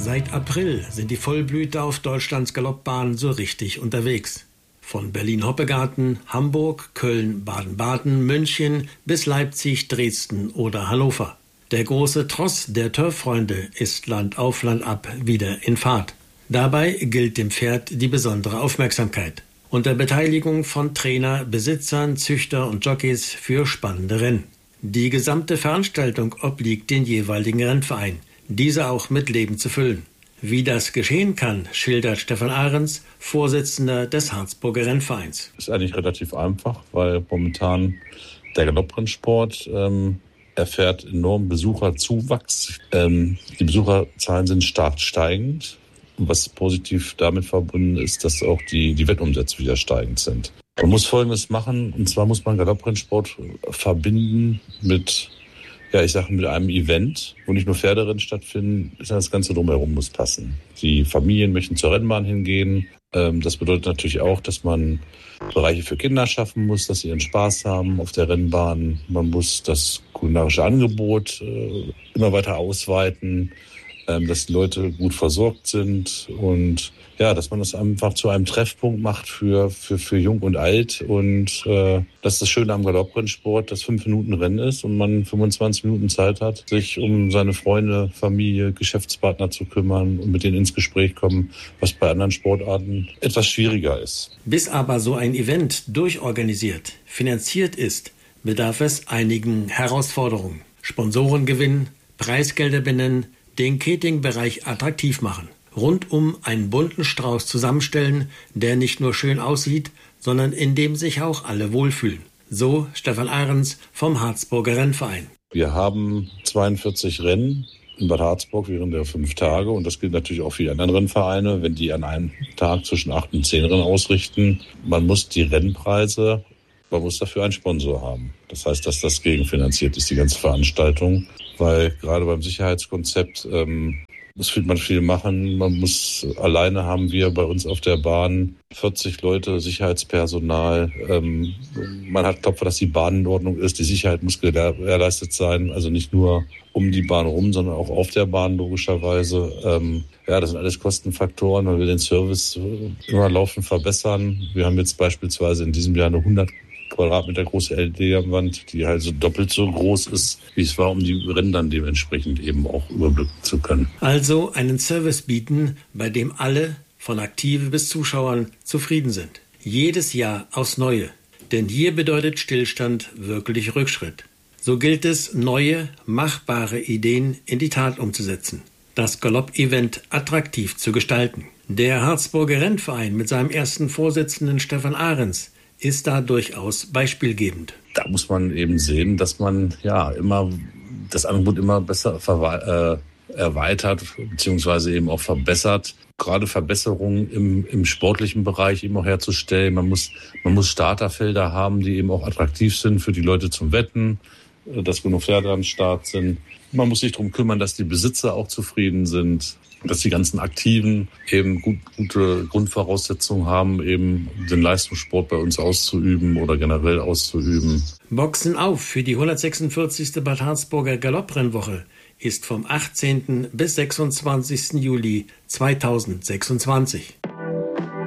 Seit April sind die Vollblüter auf Deutschlands Galoppbahn so richtig unterwegs. Von Berlin-Hoppegarten, Hamburg, Köln, Baden-Baden, München bis Leipzig, Dresden oder Hannover. Der große Tross der Turffreunde ist Land auf Land ab wieder in Fahrt. Dabei gilt dem Pferd die besondere Aufmerksamkeit. Unter Beteiligung von Trainer, Besitzern, Züchter und Jockeys für spannende Rennen. Die gesamte Veranstaltung obliegt den jeweiligen Rennverein, diese auch mit Leben zu füllen. Wie das geschehen kann, schildert Stefan Ahrens, Vorsitzender des Harzburger Rennvereins. Das ist eigentlich relativ einfach, weil momentan der Galopprennsport erfährt enormen Besucherzuwachs. Die Besucherzahlen sind stark steigend. Und was positiv damit verbunden ist, dass auch die Wettumsätze wieder steigend sind. Man muss Folgendes machen, und zwar muss man Galopprennsport verbinden mit einem Event, wo nicht nur Pferderennen stattfinden, sondern das Ganze drumherum muss passen. Die Familien möchten zur Rennbahn hingehen. Das bedeutet natürlich auch, dass man Bereiche für Kinder schaffen muss, dass sie ihren Spaß haben auf der Rennbahn. Man muss das kulinarische Angebot immer weiter ausweiten, dass die Leute gut versorgt sind und ja, dass man das einfach zu einem Treffpunkt macht für Jung und Alt. Und das ist das Schöne am Galopprennsport, dass 5 Minuten Rennen ist und man 25 Minuten Zeit hat, sich um seine Freunde, Familie, Geschäftspartner zu kümmern und mit denen ins Gespräch kommen, was bei anderen Sportarten etwas schwieriger ist. Bis aber so ein Event durchorganisiert, finanziert ist, bedarf es einigen Herausforderungen. Sponsoren gewinnen, Preisgelder benennen, den Catering-Bereich attraktiv machen. Rundum einen bunten Strauß zusammenstellen, der nicht nur schön aussieht, sondern in dem sich auch alle wohlfühlen. So Stefan Ahrens vom Harzburger Rennverein. Wir haben 42 Rennen in Bad Harzburg während der 5 Tage und das gilt natürlich auch für die anderen Rennvereine, wenn die an einem Tag zwischen 8 und 10 Rennen ausrichten. Man muss die Rennpreise, man muss dafür einen Sponsor haben. Das heißt, dass das gegenfinanziert ist, die ganze Veranstaltung, weil gerade beim Sicherheitskonzept muss man viel machen. Alleine haben wir bei uns auf der Bahn 40 Leute Sicherheitspersonal. Man hat Klopfer, dass die Bahn in Ordnung ist. Die Sicherheit muss gewährleistet sein. Also nicht nur um die Bahn rum, sondern auch auf der Bahn logischerweise. Das sind alles Kostenfaktoren, weil wir den Service immer laufend verbessern. Wir haben jetzt beispielsweise in diesem Jahr eine 100 Quadratmeter große LED-Wand, die halt so doppelt so groß ist, wie es war, um die Rennen dann dementsprechend eben auch überblicken zu können. Also einen Service bieten, bei dem alle, von Aktive bis Zuschauern, zufrieden sind. Jedes Jahr aufs Neue. Denn hier bedeutet Stillstand wirklich Rückschritt. So gilt es, neue, machbare Ideen in die Tat umzusetzen. Das Galopp-Event attraktiv zu gestalten. Der Harzburger Rennverein mit seinem ersten Vorsitzenden Stefan Ahrens ist da durchaus beispielgebend. Da muss man eben sehen, dass man immer das Angebot immer besser erweitert bzw. eben auch verbessert. Gerade Verbesserungen im sportlichen Bereich eben auch herzustellen. Man muss Starterfelder haben, die eben auch attraktiv sind für die Leute zum Wetten, dass genug Pferde am Start sind. Man muss sich darum kümmern, dass die Besitzer auch zufrieden sind, dass die ganzen Aktiven eben gute Grundvoraussetzungen haben, eben den Leistungssport bei uns auszuüben oder generell auszuüben. Boxen auf für die 146. Bad Harzburger Galopprennwoche ist vom 18. bis 26. Juli 2026.